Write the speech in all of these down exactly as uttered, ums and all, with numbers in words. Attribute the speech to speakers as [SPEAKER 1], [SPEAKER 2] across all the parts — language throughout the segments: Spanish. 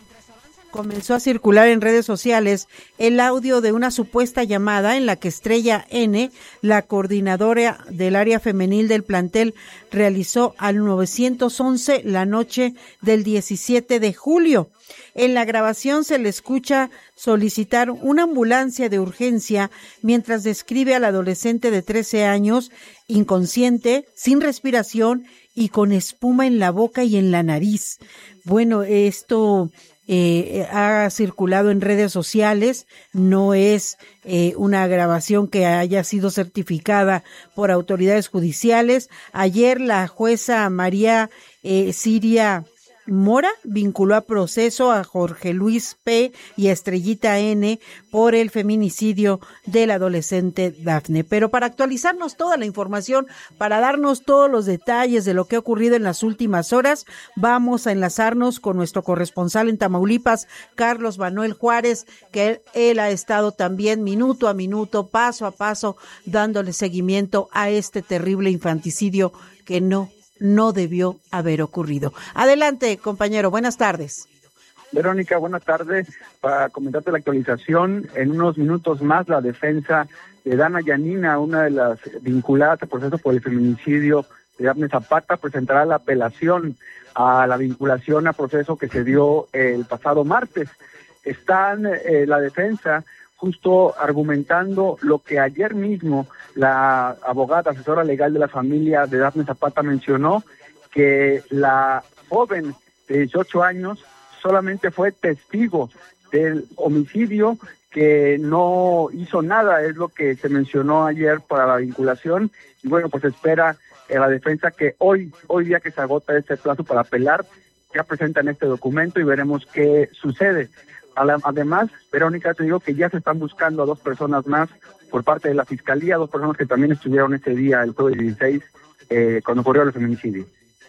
[SPEAKER 1] Comenzó a circular en redes sociales el audio de una supuesta llamada en la que Estrella N, la coordinadora del área femenil del plantel, realizó al nueve once la noche del diecisiete de julio. En la grabación se le escucha solicitar una ambulancia de urgencia mientras describe al adolescente de trece años, inconsciente, sin respiración y con espuma en la boca y en la nariz. Bueno, esto Eh, ha circulado en redes sociales, no es eh, una grabación que haya sido certificada por autoridades judiciales. Ayer la jueza María eh, Siria Mora vinculó a proceso a Jorge Luis P. y a Estrellita N. por el feminicidio del adolescente Dafne. Pero para actualizarnos toda la información, para darnos todos los detalles de lo que ha ocurrido en las últimas horas, vamos a enlazarnos con nuestro corresponsal en Tamaulipas, Carlos Manuel Juárez, que él, él ha estado también minuto a minuto, paso a paso, dándole seguimiento a este terrible infanticidio que no no debió haber ocurrido. Adelante, compañero, buenas tardes.
[SPEAKER 2] Verónica, buenas tardes. Para comentarte la actualización, en unos minutos más la defensa de Dana Yanina, una de las vinculadas al proceso por el feminicidio de Dafne Zapata, presentará la apelación a la vinculación a proceso que se dio el pasado martes. Están eh, la defensa justo argumentando lo que ayer mismo la abogada asesora legal de la familia de Dafne Zapata mencionó, que la joven de dieciocho años solamente fue testigo del homicidio, que no hizo nada, es lo que se mencionó ayer para la vinculación. Y bueno, pues espera eh, la defensa que hoy, hoy día que se agota este plazo para apelar, ya presentan este documento y veremos qué sucede. Además, Verónica, te digo que ya se están buscando a dos personas más por parte de la Fiscalía, dos personas que también estuvieron ese día, el jueves dieciséis, eh, cuando ocurrió el feminicidio.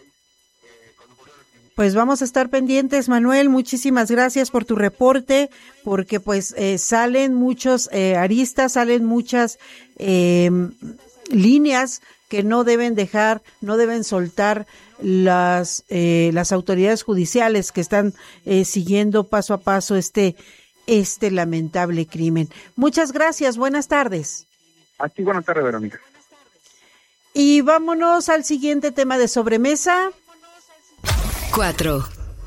[SPEAKER 1] Pues vamos a estar pendientes, Manuel, muchísimas gracias por tu reporte, porque pues eh, salen muchos eh, aristas, salen muchas eh, líneas que no deben dejar, no deben soltar las eh, las autoridades judiciales que están eh, siguiendo paso a paso este este lamentable crimen. Muchas gracias, buenas tardes.
[SPEAKER 2] A ti, buenas tardes, Verónica.
[SPEAKER 1] Y vámonos al siguiente tema de sobremesa.
[SPEAKER 3] Cuatro.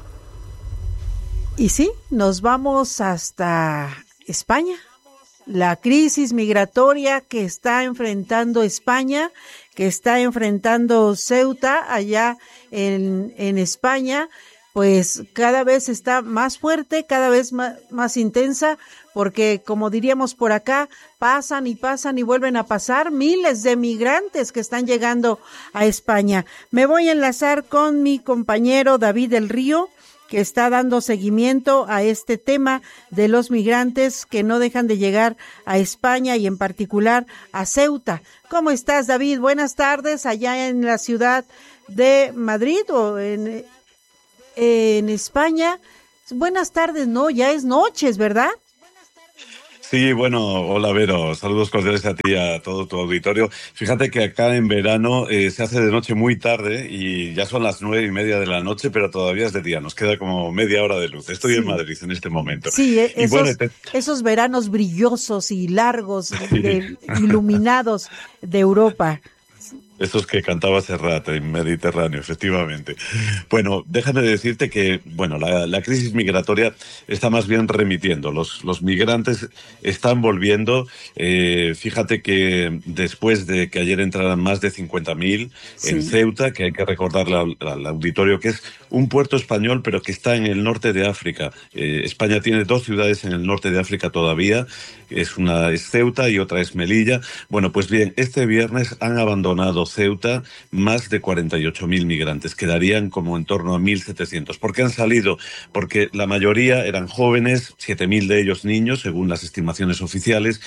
[SPEAKER 1] Y sí, nos vamos hasta España. La crisis migratoria que está enfrentando España, que está enfrentando Ceuta allá en, en España, pues cada vez está más fuerte, cada vez más, más intensa, porque como diríamos por acá, pasan y pasan y vuelven a pasar miles de migrantes que están llegando a España. Me voy a enlazar con mi compañero David del Río, que está dando seguimiento a este tema de los migrantes que no dejan de llegar a España y en particular a Ceuta. ¿Cómo estás, David? Buenas tardes, allá en la ciudad de Madrid o en, en España. Buenas tardes, no, ya es noches, ¿verdad?
[SPEAKER 4] Sí, bueno, hola Vero, saludos cordiales a ti y a todo tu auditorio. Fíjate que acá en verano eh, se hace de noche muy tarde y ya son las nueve y media de la noche, pero todavía es de día, nos queda como media hora de luz. Estoy sí. en Madrid en este momento.
[SPEAKER 1] Sí, esos, bueno, te... esos veranos brillosos y largos, sí. de, iluminados de Europa.
[SPEAKER 4] Esos que cantaba Serrat en Mediterráneo, efectivamente. Bueno, déjame decirte que, bueno, la, la crisis migratoria está más bien remitiendo. Los, los migrantes están volviendo. Eh, fíjate que después de que ayer entraran más de cincuenta mil sí. en Ceuta, que hay que recordarle al, al auditorio que es un puerto español, pero que está en el norte de África. Eh, España tiene dos ciudades en el norte de África todavía. Es una es Ceuta y otra es Melilla. Bueno, pues bien, este viernes han abandonado Ceuta más de cuarenta y ocho mil migrantes, quedarían como en torno a mil setecientos. ¿Por qué han salido? Porque la mayoría eran jóvenes, siete mil de ellos niños, según las estimaciones oficiales.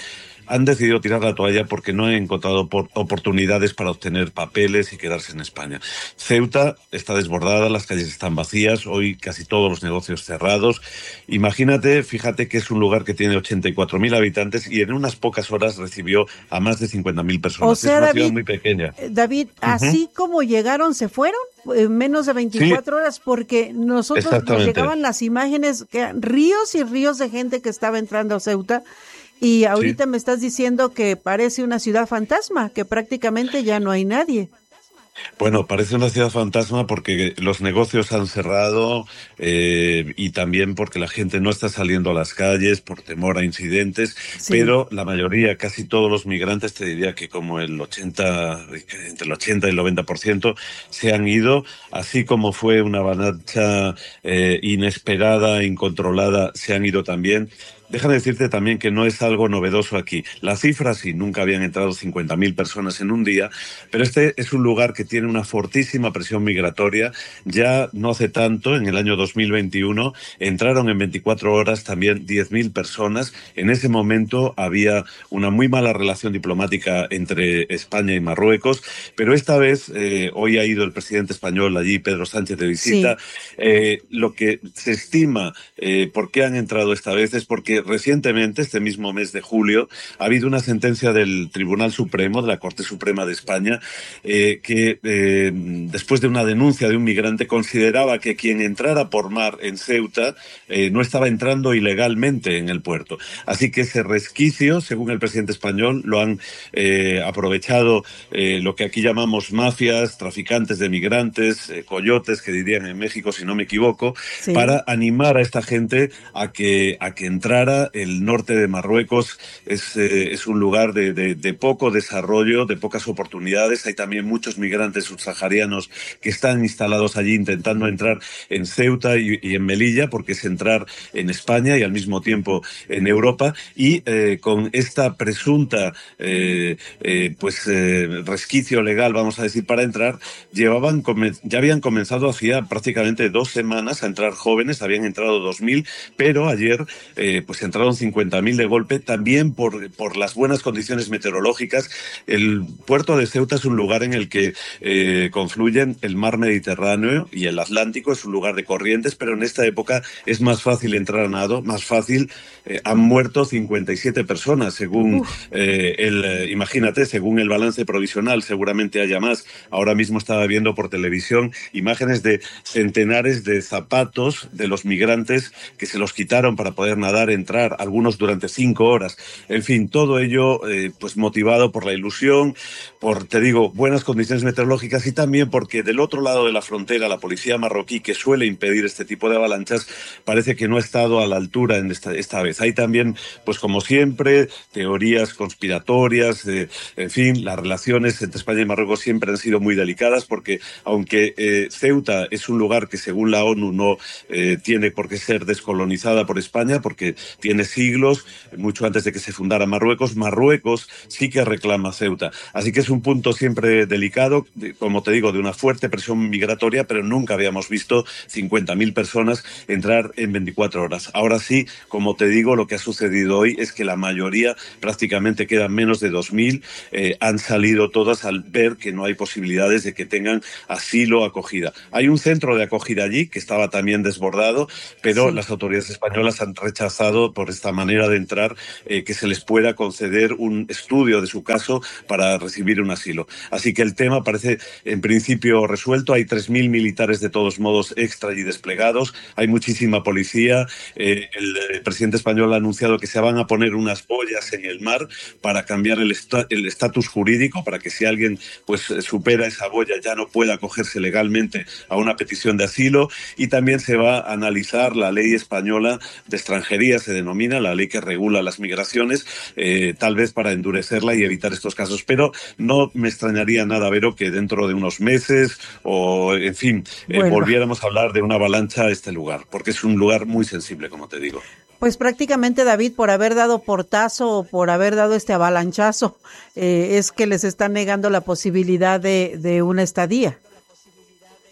[SPEAKER 4] han decidido tirar la toalla porque no han encontrado por oportunidades para obtener papeles y quedarse en España. Ceuta está desbordada, las calles están vacías, hoy casi todos los negocios cerrados. Imagínate, fíjate que es un lugar que tiene ochenta y cuatro mil habitantes y en unas pocas horas recibió a más de cincuenta mil personas.
[SPEAKER 1] O sea,
[SPEAKER 4] es una
[SPEAKER 1] David,
[SPEAKER 4] ciudad muy pequeña.
[SPEAKER 1] David, uh-huh. así como llegaron, se fueron en menos de veinticuatro sí. horas, porque nosotros nos llegaban las imágenes, que ríos y ríos de gente que estaba entrando a Ceuta, y ahorita sí. me estás diciendo que parece una ciudad fantasma, que prácticamente ya no hay nadie.
[SPEAKER 4] Bueno, parece una ciudad fantasma porque los negocios han cerrado eh, y también porque la gente no está saliendo a las calles por temor a incidentes, sí. pero la mayoría, casi todos los migrantes, te diría que como el ochenta, entre el ochenta y el noventa por ciento se han ido, así como fue una avalancha eh, inesperada, incontrolada, se han ido también. Déjame decirte también que no es algo novedoso aquí. Las cifras sí, nunca habían entrado cincuenta mil personas en un día, pero este es un lugar que tiene una fortísima presión migratoria. Ya no hace tanto, en el año dos mil veintiuno, entraron en veinticuatro horas también diez mil personas. En ese momento había una muy mala relación diplomática entre España y Marruecos, pero esta vez, eh, hoy ha ido el presidente español allí, Pedro Sánchez, de visita. Sí. Eh, lo que se estima, eh, por qué han entrado esta vez es porque recientemente, este mismo mes de julio, ha habido una sentencia del Tribunal Supremo, de la Corte Suprema de España, eh, que eh, después de una denuncia de un migrante consideraba que quien entrara por mar en Ceuta eh, no estaba entrando ilegalmente en el puerto. Así que ese resquicio, según el presidente español, lo han eh, aprovechado eh, lo que aquí llamamos mafias, traficantes de migrantes, eh, coyotes, que dirían en México, si no me equivoco, sí. para animar a esta gente a que, a que entrara. El norte de Marruecos es, eh, es un lugar de, de, de poco desarrollo, de pocas oportunidades. Hay también muchos migrantes subsaharianos que están instalados allí intentando entrar en Ceuta y, y en Melilla, porque es entrar en España y al mismo tiempo en Europa. Y eh, con esta presunta eh, eh, pues eh, resquicio legal, vamos a decir, para entrar, llevaban ya habían comenzado hacía prácticamente dos semanas a entrar jóvenes, habían entrado dos mil, pero ayer eh, pues entraron cincuenta mil de golpe, también por, por las buenas condiciones meteorológicas. El puerto de Ceuta es un lugar en el que eh, confluyen el mar Mediterráneo y el Atlántico, es un lugar de corrientes, pero en esta época es más fácil entrar a nado, más fácil. Eh, han muerto cincuenta y siete personas, según eh, el, eh, imagínate, según el balance provisional, seguramente haya más. Ahora mismo estaba viendo por televisión imágenes de centenares de zapatos de los migrantes que se los quitaron para poder nadar, entrar, algunos durante cinco horas. En fin, todo ello eh, pues motivado por la ilusión, por, te digo, buenas condiciones meteorológicas y también porque del otro lado de la frontera la policía marroquí, que suele impedir este tipo de avalanchas, parece que no ha estado a la altura en esta, esta vez. Hay también, pues como siempre, teorías conspiratorias, eh, en fin, las relaciones entre España y Marruecos siempre han sido muy delicadas porque aunque eh, Ceuta es un lugar que según la ONU no eh, tiene por qué ser descolonizada por España, porque tiene siglos, mucho antes de que se fundara Marruecos, Marruecos sí que reclama Ceuta. Así que es un punto siempre delicado, como te digo, de una fuerte presión migratoria, pero nunca habíamos visto cincuenta mil personas entrar en veinticuatro horas. Ahora sí, como te digo, lo que ha sucedido hoy es que la mayoría, prácticamente quedan menos de dos mil, eh, han salido todas al ver que no hay posibilidades de que tengan asilo o acogida. Hay un centro de acogida allí que estaba también desbordado, pero sí. las autoridades españolas han rechazado por esta manera de entrar eh, que se les pueda conceder un estudio de su caso para recibir un asilo. Así que el tema parece en principio resuelto. Hay tres mil militares de todos modos extra y desplegados. Hay muchísima policía. Eh, el, el presidente español ha anunciado que se van a poner unas boyas en el mar para cambiar el esta, el estatus jurídico, para que si alguien pues supera esa boya ya no pueda acogerse legalmente a una petición de asilo. Y también se va a analizar la ley española de extranjería, se denomina, la ley que regula las migraciones, eh, tal vez para endurecerla y evitar estos casos. Pero no me extrañaría nada, Vero, que dentro de unos meses o, en fin, eh, bueno. volviéramos a hablar de una avalancha a este lugar, porque es un lugar muy sensible, como te digo.
[SPEAKER 1] Pues prácticamente, David, por haber dado portazo o por haber dado este avalanchazo, eh, es que les están negando la posibilidad de, de una estadía.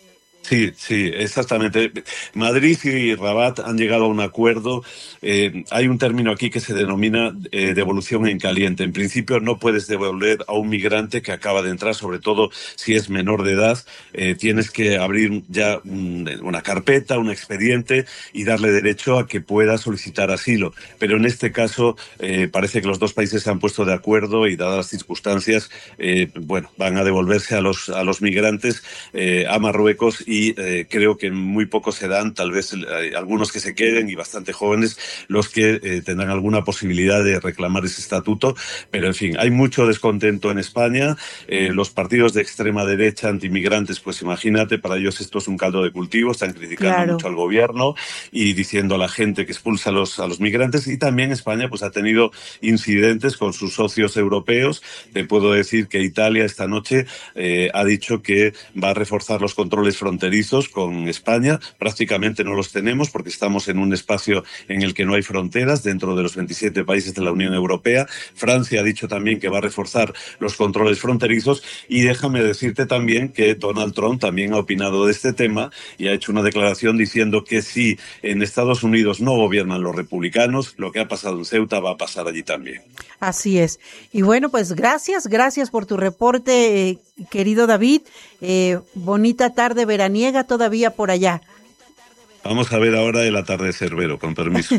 [SPEAKER 4] Sí, sí, exactamente. Madrid y Rabat han llegado a un acuerdo. Eh, hay un término aquí que se denomina eh, devolución en caliente. En principio no puedes devolver a un migrante que acaba de entrar, sobre todo si es menor de edad. Eh, tienes que abrir ya un, una carpeta, un expediente y darle derecho a que pueda solicitar asilo. Pero en este caso eh, parece que los dos países se han puesto de acuerdo y, dadas las circunstancias, eh, bueno, van a devolverse a los, a los migrantes eh, a Marruecos. Y eh, creo que muy pocos se dan, tal vez eh, algunos que se queden y bastante jóvenes los que eh, tendrán alguna posibilidad de reclamar ese estatuto. Pero, en fin, hay mucho descontento en España. Eh, los partidos de extrema derecha antimigrantes, pues imagínate, para ellos esto es un caldo de cultivo. Están criticando
[SPEAKER 1] Claro.
[SPEAKER 4] mucho al gobierno y diciendo a la gente que expulsa a los, a los migrantes. Y también España pues ha tenido incidentes con sus socios europeos. Te puedo decir que Italia esta noche eh, ha dicho que va a reforzar los controles fronterizos con España. Prácticamente no los tenemos porque estamos en un espacio en el que no hay fronteras dentro de los veintisiete países de la Unión Europea. Francia ha dicho también que va a reforzar los controles fronterizos y déjame decirte también que Donald Trump también ha opinado de este tema y ha hecho una declaración diciendo que si en Estados Unidos no gobiernan los republicanos, lo que ha pasado en Ceuta va a pasar allí también.
[SPEAKER 1] Así es. Y bueno, pues gracias, gracias por tu reporte, eh, querido David. Eh, bonita tarde veraniega todavía por allá.
[SPEAKER 4] Vamos a ver ahora el atardecer, Vero, con permiso.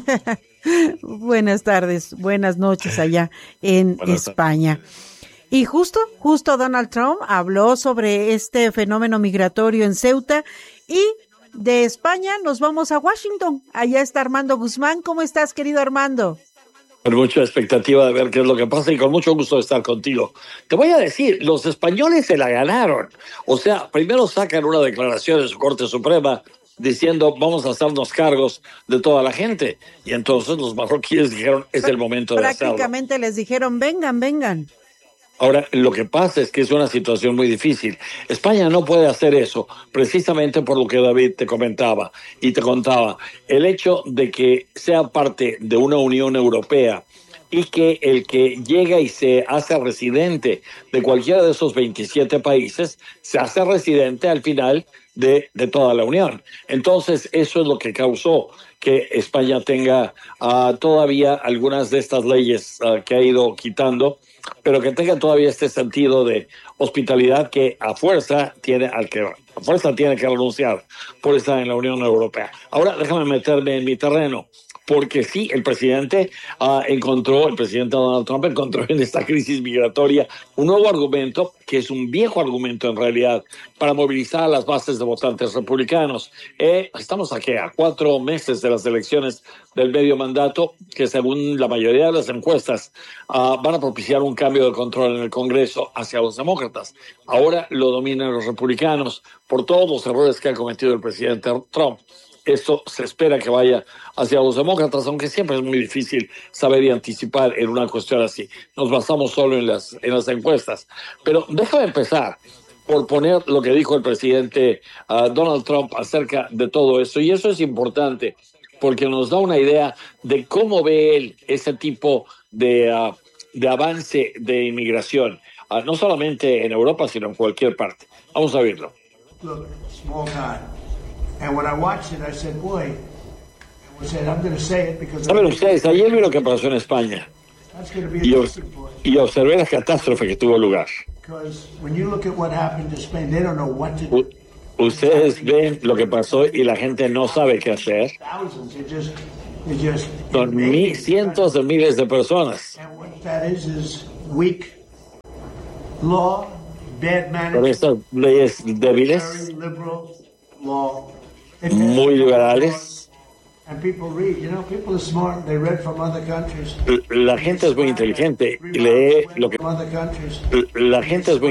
[SPEAKER 1] Buenas tardes, buenas noches allá en
[SPEAKER 4] Buenas
[SPEAKER 1] España. Y justo, justo Donald Trump habló sobre este fenómeno migratorio en Ceuta y de España nos vamos a Washington. Allá está Armando Guzmán. ¿Cómo estás, querido Armando?
[SPEAKER 5] Con mucha expectativa de ver qué es lo que pasa y con mucho gusto de estar contigo. Te voy a decir, los españoles se la ganaron. O sea, primero sacan una declaración de su Corte Suprema diciendo vamos a hacernos cargos de toda la gente. Y entonces los marroquíes dijeron es el momento de hacerlo.
[SPEAKER 1] Prácticamente les dijeron vengan, vengan.
[SPEAKER 5] Ahora, lo que pasa es que es una situación muy difícil. España no puede hacer eso, precisamente por lo que David te comentaba y te contaba. El hecho de que sea parte de una Unión Europea y que el que llega y se hace residente de cualquiera de esos veintisiete países, se hace residente al final de, de toda la Unión. Entonces, eso es lo que causó que España tenga uh, todavía algunas de estas leyes uh, que ha ido quitando, pero que tenga todavía este sentido de hospitalidad que a fuerza tiene al que a fuerza tiene que renunciar por estar en la Unión Europea. Ahora déjame meterme en mi terreno, porque sí, el presidente uh, encontró, el presidente Donald Trump encontró en esta crisis migratoria un nuevo argumento, que es un viejo argumento en realidad, para movilizar a las bases de votantes republicanos. Eh, estamos aquí a cuatro meses de las elecciones del medio mandato, que según la mayoría de las encuestas uh, van a propiciar un cambio de control en el Congreso hacia los demócratas. Ahora lo dominan los republicanos por todos los errores que ha cometido el presidente Trump. Esto se espera que vaya hacia los demócratas, aunque siempre es muy difícil saber y anticipar en una cuestión así. Nos basamos solo en las, en las encuestas. Pero déjame empezar por poner lo que dijo el presidente uh, Donald Trump acerca de todo esto. Y eso es importante porque nos da una idea de cómo ve él ese tipo de, uh, de avance de inmigración, uh, no solamente en Europa, sino en cualquier parte. Vamos a verlo.
[SPEAKER 6] Look, small time. And when I watched it, I said, boy, I said, I'm going to say it because...
[SPEAKER 5] Saben ustedes, ayer vi lo que pasó en España y, obs- y observé la catástrofe que tuvo lugar. U- ustedes ven lo que pasó y la gente no sabe qué hacer. Son mil, cientos de miles de personas. Con estas leyes débiles, muy liberales. La gente es muy inteligente y lee lo que la gente es muy